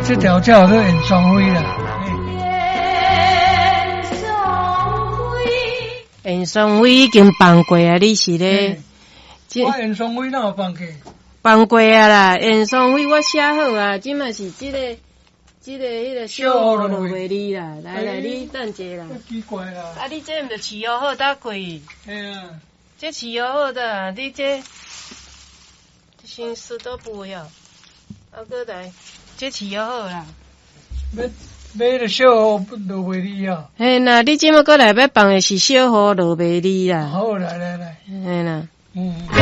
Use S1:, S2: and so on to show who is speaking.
S1: 这条叫做演双飞啦。
S2: 演双飞已经放过啊，你是咧？
S1: 我演双飞哪有放过？
S2: 放过啊啦，演双飞我写好啊，即嘛是迄个迄个小号落袂离啦。来，你等者啦。
S1: 奇怪啦。
S2: 啊，你这毋着饲好好搭开？
S1: 嘿啊。
S2: 这饲好好的，你这先输倒不要，啊，过来，这饲好好啦。
S1: 买了小号落袂离啊。
S2: 嘿啦，你即马过来要放的是小号落袂离啦。
S1: 好，来。
S2: 嘿啦。